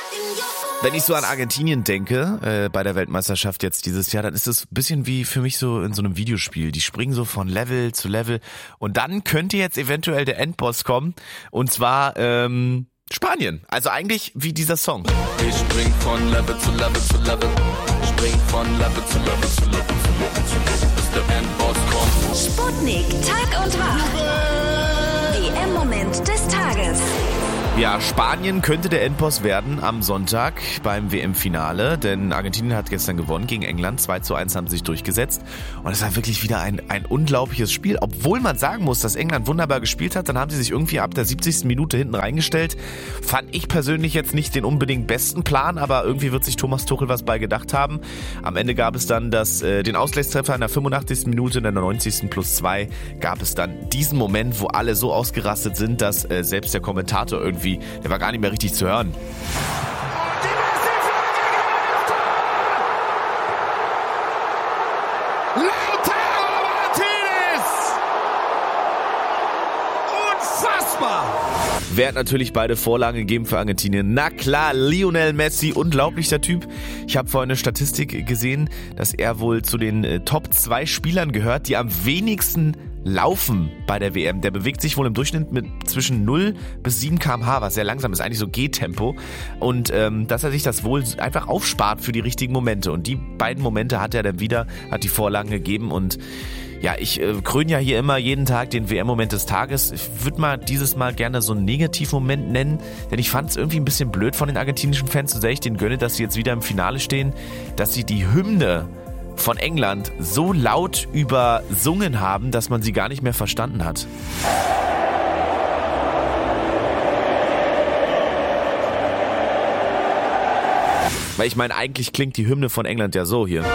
Wenn ich so an Argentinien denke, bei der Weltmeisterschaft jetzt dieses Jahr, dann ist es ein bisschen wie für mich so in so einem Videospiel. Die springen so von Level zu Level und dann könnte jetzt eventuell der Endboss kommen und zwar Spanien. Also eigentlich wie dieser Song. Ich spring von Level zu Level zu Level. Spring von Level zu Level zu Level zu Level zu Level, bis der Endboss kommt. Sputnik, Tag und Wach. WM-Moment des Tages. Ja, Spanien könnte der Endboss werden am Sonntag beim WM-Finale, denn Argentinien hat gestern gewonnen gegen England. 2:1 haben sie sich durchgesetzt und es war wirklich wieder ein unglaubliches Spiel. Obwohl man sagen muss, dass England wunderbar gespielt hat, dann haben sie sich irgendwie ab der 70. Minute hinten reingestellt. Fand ich persönlich jetzt nicht den unbedingt besten Plan, aber irgendwie wird sich Thomas Tuchel was bei gedacht haben. Am Ende gab es dann den Ausgleichstreffer in der 85. Minute, in der 90. +2 gab es dann diesen Moment, wo alle so ausgerastet sind, dass selbst der Kommentator irgendwie, der war gar nicht mehr richtig zu hören. Wer hat natürlich beide Vorlagen gegeben für Argentinien? Na klar, Lionel Messi, unglaublicher Typ. Ich habe vorhin eine Statistik gesehen, dass er wohl zu den Top 2 Spielern gehört, die am wenigsten laufen bei der WM. Der bewegt sich wohl im Durchschnitt mit zwischen 0 bis 7 km/h, was sehr langsam ist, eigentlich so Gehtempo. Und dass er sich das wohl einfach aufspart für die richtigen Momente. Und die beiden Momente hat er dann wieder, hat die Vorlagen gegeben und ja, ich kröne ja hier immer jeden Tag den WM-Moment des Tages. Ich würde mal dieses Mal gerne so einen Negativmoment nennen, denn ich fand es irgendwie ein bisschen blöd von den argentinischen Fans, so sehr ich denen gönne, dass sie jetzt wieder im Finale stehen, dass sie die Hymne von England so laut übersungen haben, dass man sie gar nicht mehr verstanden hat. Weil ich meine, eigentlich klingt die Hymne von England ja so hier.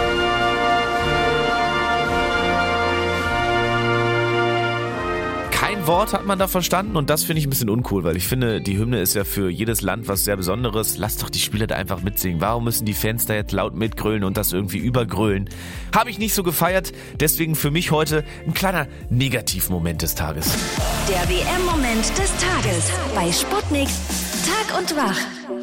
Kein Wort hat man da verstanden und das finde ich ein bisschen uncool, weil ich finde, die Hymne ist ja für jedes Land was sehr Besonderes. Lasst doch die Spieler da einfach mitsingen. Warum müssen die Fans da jetzt laut mitgrölen und das irgendwie übergrölen? Habe ich nicht so gefeiert, deswegen für mich heute ein kleiner Negativmoment des Tages. Der WM-Moment des Tages bei Sputnik, Tag und Wach.